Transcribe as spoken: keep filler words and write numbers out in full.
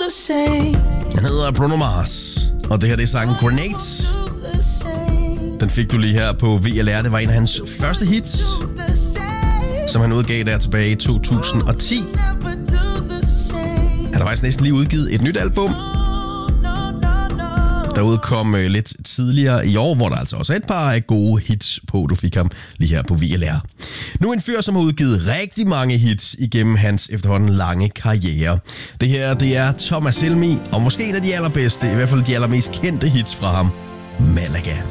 Han hedder Bruno Mars, og det her det er sangen Grenades. Den fik du lige her på V L R. Det var en af hans første hits, som han udgav der tilbage i to tusind og ti. Han har faktisk næsten lige udgivet et nyt album, der udkom øh, lidt tidligere i år, hvor der altså også er et par gode hits på. Du fik ham lige her på V L R. Nu en fyr, som har udgivet rigtig mange hits igennem hans efterhånden lange karriere. Det her, det er Thomas Helmig, og måske en af de allerbedste, i hvert fald de allermest kendte hits fra ham, Malaga.